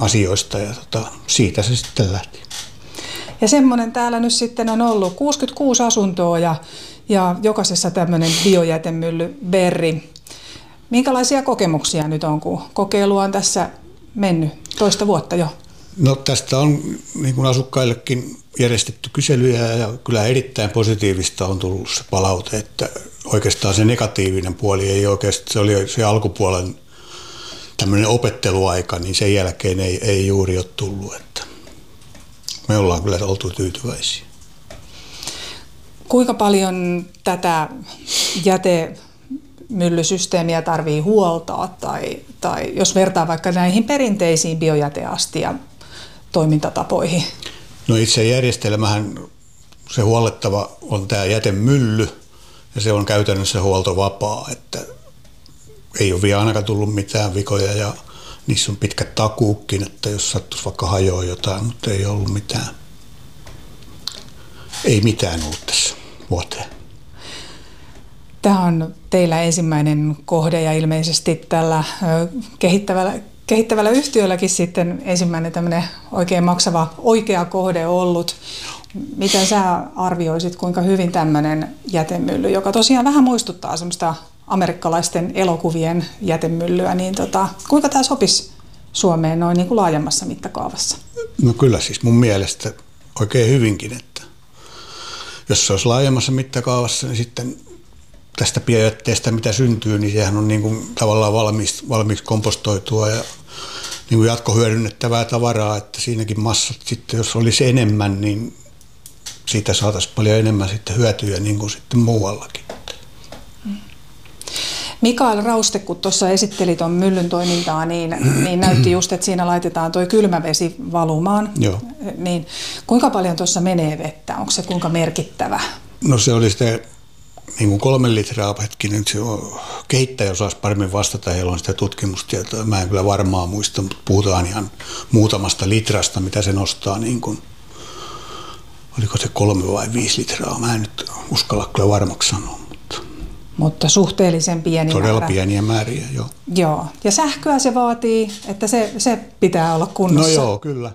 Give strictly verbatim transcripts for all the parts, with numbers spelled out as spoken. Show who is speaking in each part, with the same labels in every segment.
Speaker 1: asioista ja tota, siitä se sitten lähti.
Speaker 2: Ja semmoinen täällä nyt sitten on ollut kuusikymmentäkuusi asuntoa ja, ja jokaisessa tämmöinen biojätemylly Berri. Minkälaisia kokemuksia nyt on, kun kokeilu on tässä mennyt toista vuotta jo?
Speaker 1: No tästä on niin kuin asukkaillekin järjestetty kyselyjä ja kyllä erittäin positiivista on tullut se palaute, että oikeastaan se negatiivinen puoli ei oikeastaan, se oli se alkupuolen tämmöinen opetteluaika, niin sen jälkeen ei, ei juuri ole tullut, että me ollaan kyllä oltu tyytyväisiä.
Speaker 2: Kuinka paljon tätä jätemyllysysteemiä tarvii huoltaa tai, tai jos vertaa vaikka näihin perinteisiin biojäteastia toimintatapoihin?
Speaker 1: No itse järjestelmähän, se huollettava on tämä jätemylly ja se on käytännössä huoltovapaa, että ei ole vielä ainakaan tullut mitään vikoja ja niissä on pitkät takuukin, että jos sattuisi vaikka hajoa jotain, mutta ei ollut mitään. Ei mitään ollut tässä vuoteen.
Speaker 2: Tämä on teillä ensimmäinen kohde ja ilmeisesti tällä kehittävällä, kehittävällä yhtiölläkin sitten ensimmäinen tämmöinen oikein maksava oikea kohde ollut. Miten sä arvioisit, kuinka hyvin tämmöinen jätemylly, joka tosiaan vähän muistuttaa semmoista amerikkalaisten elokuvien jätemyllyä, niin tota, kuinka tämä sopisi Suomeen noin niin kuin laajemmassa mittakaavassa?
Speaker 1: No kyllä siis mun mielestä oikein hyvinkin, että jos se olisi laajemmassa mittakaavassa, niin sitten tästä biojätteestä, mitä syntyy, niin sehän on niin kuin tavallaan valmiiksi, valmiiksi kompostoitua ja niin kuin jatkohyödynnettävää tavaraa, että siinäkin massat sitten, jos olisi enemmän, niin siitä saataisiin paljon enemmän sitten hyötyjä niin kuin sitten muuallakin.
Speaker 2: Mikael Rauste, kun tuossa esitteli tuon myllyn toimintaa, niin, niin näytti just, että siinä laitetaan tuo kylmävesi valumaan.
Speaker 1: Joo.
Speaker 2: Niin, kuinka paljon tuossa menee vettä? Onko se kuinka merkittävä?
Speaker 1: No se oli sitten niin kuin kolme litraa hetkinen. Se on, kehittäjä osaisi paremmin vastata, heillä on sitä tutkimustietoa. Mä en kyllä varmaan muista, mutta puhutaan ihan muutamasta litrasta, mitä se nostaa. Niin kuin, oliko se kolme vai viisi litraa? Mä en nyt uskalla kyllä varmaksi sanoa.
Speaker 2: Mutta suhteellisen pieni
Speaker 1: Todella
Speaker 2: määrä.
Speaker 1: pieniä määriä, joo.
Speaker 2: Joo, ja sähköä se vaatii, että se, se pitää olla kunnossa.
Speaker 1: No joo, kyllä.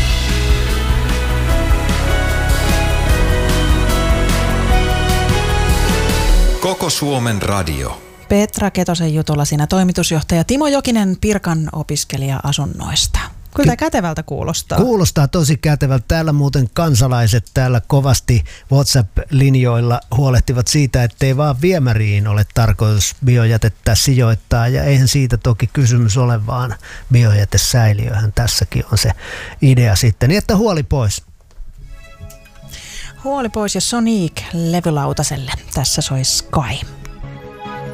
Speaker 3: Koko Suomen radio.
Speaker 4: Petra Ketosen jutulla siinä toimitusjohtaja Timo Jokinen Pirkan opiskelija-asunnoista. Kyllä kätevältä kuulostaa.
Speaker 5: Kuulostaa tosi kätevältä. Täällä muuten kansalaiset täällä kovasti WhatsApp-linjoilla huolehtivat siitä, ettei vaan viemäriin ole tarkoitus biojätettä sijoittaa. Ja eihän siitä toki kysymys ole, vaan biojätesäiliöhän tässäkin on se idea sitten. Niin että huoli pois.
Speaker 4: Huoli pois ja Sonic levylautaselle. Tässä soi Sky.